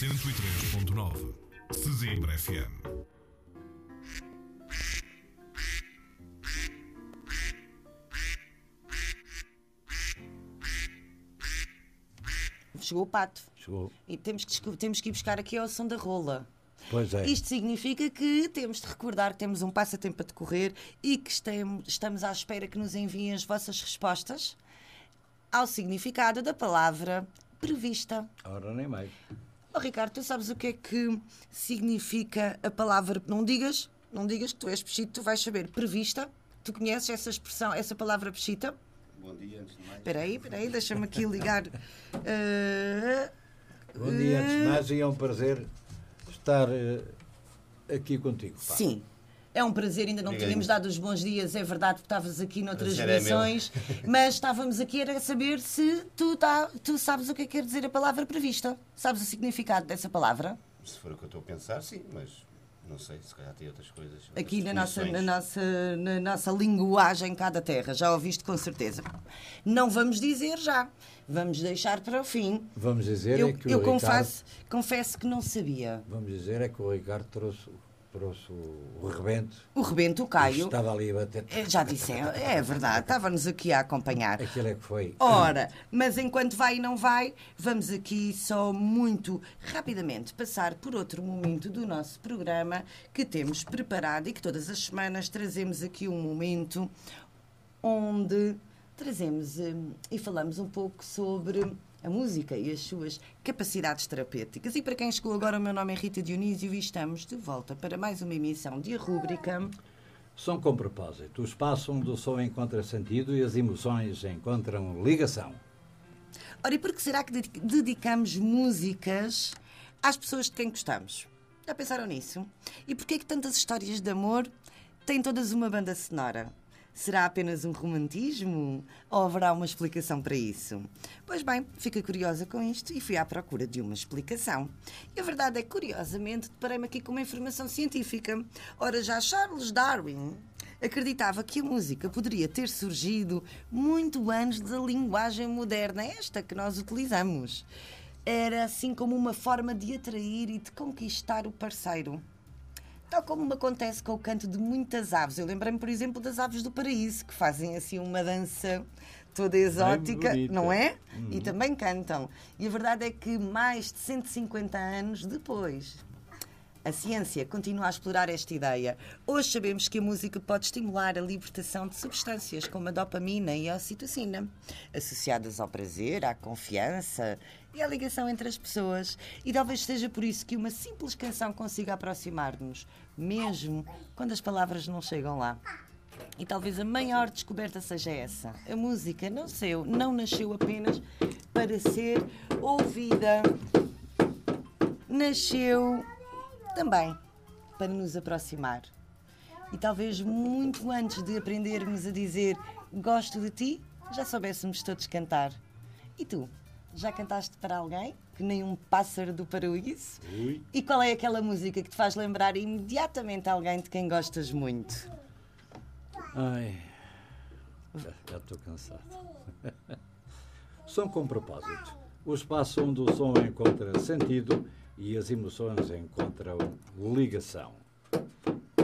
103.9 Sesimbra FM. Chegou o pato. Chegou. E temos que ir buscar aqui ao som da rola. Pois é. Isto significa que temos de recordar que temos um passatempo a decorrer e que estamos à espera que nos enviem as vossas respostas ao significado da palavra prevista. Ora, nem mais. Oh, Ricardo, tu sabes o que é que significa a palavra... Não digas que tu és pechito, tu vais saber. Prevista. Tu conheces essa expressão, essa palavra pechita? Bom dia, antes de mais. Espera aí, deixa-me aqui ligar. Bom dia, antes de mais, e é um prazer estar aqui contigo. Pá. Sim. É um prazer, ainda não tínhamos dado os bons dias, é verdade, porque estavas aqui noutras missões, mas estávamos aqui a saber se tu sabes o que é que quer dizer a palavra prevista. Sabes o significado dessa palavra? Se for o que eu estou a pensar, sim, mas não sei, se calhar tem outras coisas. Aqui outras na nossa linguagem cá da terra, já ouviste com certeza. Não vamos dizer já, vamos deixar para o fim. Vamos dizer que eu o Ricardo... confesso que não sabia. Vamos dizer que o Ricardo trouxe o rebento. O rebento, o Caio. Estava ali a bater. Já disse, é verdade, estava-nos aqui a acompanhar. Aquilo é que foi. Ora, mas enquanto vai e não vai, vamos aqui só muito rapidamente passar por outro momento do nosso programa que temos preparado e que todas as semanas trazemos aqui um momento onde trazemos e falamos um pouco sobre a música e as suas capacidades terapêuticas. E para quem chegou agora, o meu nome é Rita Dionísio e estamos de volta para mais uma emissão de A Rúbrica Som com propósito. O espaço onde o som encontra sentido e as emoções encontram ligação. Ora, e por que será que dedicamos músicas às pessoas de quem gostamos? Já pensaram nisso? E porquê é que tantas histórias de amor têm todas uma banda sonora? Será apenas um romantismo? Ou haverá uma explicação para isso? Pois bem, fiquei curiosa com isto e fui à procura de uma explicação. E a verdade é que, curiosamente, deparei-me aqui com uma informação científica. Ora, já Charles Darwin acreditava que a música poderia ter surgido muito antes da linguagem moderna, esta que nós utilizamos. Era assim como uma forma de atrair e de conquistar o parceiro. Tal como acontece com o canto de muitas aves. Eu lembrei-me, por exemplo, das aves do paraíso, que fazem assim uma dança toda exótica, não é? E também cantam. E a verdade é que mais de 150 anos depois, a ciência continua a explorar esta ideia. Hoje sabemos que a música pode estimular a libertação de substâncias como a dopamina e a ocitocina, associadas ao prazer, à confiança e à ligação entre as pessoas. E talvez seja por isso que uma simples canção consiga aproximar-nos, mesmo quando as palavras não chegam lá. E talvez a maior descoberta seja essa. A música não nasceu apenas para ser ouvida. Nasceu também para nos aproximar. E talvez muito antes de aprendermos a dizer gosto de ti, já soubéssemos todos cantar. E tu? Já cantaste para alguém? Que nem um pássaro do paraíso? Ui. E qual é aquela música que te faz lembrar imediatamente alguém de quem gostas muito? Ai, já estou cansado. Som com propósito. O espaço onde o som encontra sentido e as emoções encontram ligação.